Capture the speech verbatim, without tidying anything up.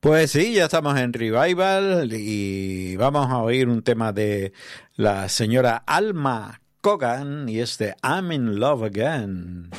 Pues sí, ya estamos en Revival y vamos a oír un tema de la señora Alma Cogan y este I'm in Love Again.